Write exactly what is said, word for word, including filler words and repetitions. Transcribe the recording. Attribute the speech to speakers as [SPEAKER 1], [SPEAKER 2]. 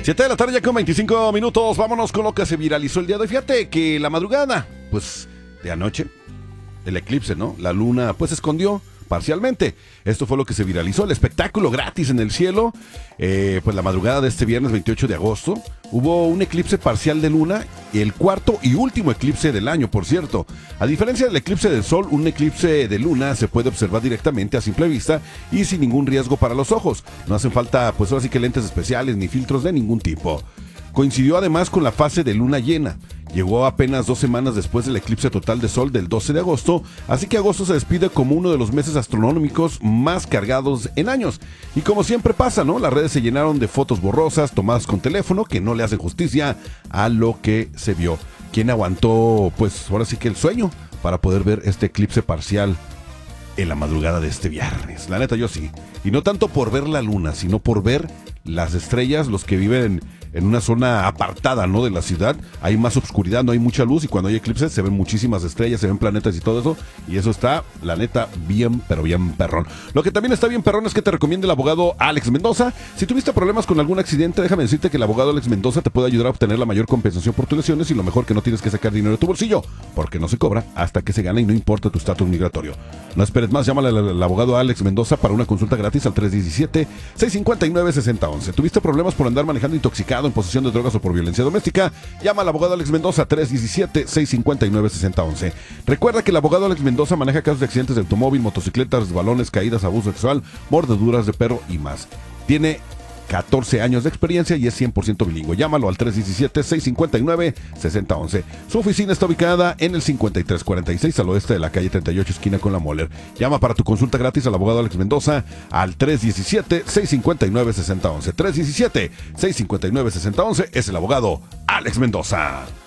[SPEAKER 1] siete de la tarde ya con veinticinco minutos. Vámonos con lo que se viralizó el día de hoy. Fíjate que la madrugada, pues, de anoche, el eclipse, ¿no? La luna, pues, se escondió parcialmente. Esto fue lo que se viralizó, el espectáculo gratis en el cielo. Eh, pues la madrugada de este viernes veintiocho de agosto hubo un eclipse parcial de luna, el cuarto y último eclipse del año, por cierto. A diferencia del eclipse del sol, un eclipse de luna se puede observar directamente a simple vista y sin ningún riesgo para los ojos. No hacen falta, pues ahora sí que lentes especiales ni filtros de ningún tipo. Coincidió además con la fase de luna llena. Llegó apenas dos semanas después del eclipse total de sol del doce de agosto, así que agosto se despide como uno de los meses astronómicos más cargados en años. Y como siempre pasa, ¿no? Las redes se llenaron de fotos borrosas, tomadas con teléfono, que no le hacen justicia a lo que se vio. ¿Quién aguantó, pues, ahora sí que el sueño para poder ver este eclipse parcial en la madrugada de este viernes? La neta, yo sí. Y no tanto por ver la luna, sino por ver las estrellas, los que viven en una zona apartada, ¿no?, de la ciudad. Hay más oscuridad, no hay mucha luz, y cuando hay eclipses se ven muchísimas estrellas, se ven planetas y todo eso, y eso está, la neta, bien, pero bien perrón. Lo que también está bien perrón es que te recomienda el abogado Alex Mendoza. Si tuviste problemas con algún accidente, déjame decirte que el abogado Alex Mendoza te puede ayudar a obtener la mayor compensación por tus lesiones, y lo mejor, que no tienes que sacar dinero de tu bolsillo, porque no se cobra hasta que se gana y no importa tu estatus migratorio. No esperes más, llámale al, al abogado Alex Mendoza para una consulta gratis al tres uno siete, seis cinco nueve, seis cero uno uno. ¿Tuviste problemas por andar manejando intoxicado, en posesión de drogas o por violencia doméstica? Llama al abogado Alex Mendoza tres uno siete, seis cinco nueve, seis cero uno uno. Recuerda que el abogado Alex Mendoza maneja casos de accidentes de automóvil, motocicletas, balones, caídas, abuso sexual, mordeduras de perro y más. Tiene catorce años de experiencia y es cien por ciento bilingüe. Llámalo al tres uno siete, seis cinco nueve, seis cero uno uno. Su oficina está ubicada en el cincuenta y tres cuarenta y seis al oeste de la calle treinta y ocho, esquina con la Moller. Llama para tu consulta gratis al abogado Alex Mendoza al tres uno siete, seis cinco nueve, seis cero uno uno. tres uno siete, seis cinco nueve, seis cero uno uno es el abogado Alex Mendoza.